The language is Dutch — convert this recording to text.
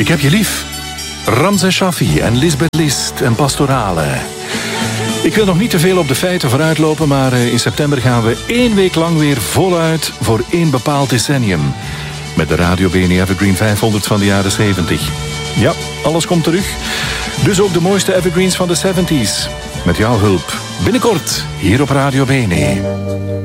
Ik heb je lief. Ramses Shaffi en Lisbeth List en Pastorale. Ik wil nog niet te veel op de feiten vooruitlopen, maar in september gaan we 1 week lang weer voluit voor 1 bepaald decennium. Met de Radio BNE Evergreen 500 van de jaren 70. Ja, alles komt terug. Dus ook de mooiste evergreens van de 70s. Met jouw hulp. Binnenkort, hier op Radio BNE.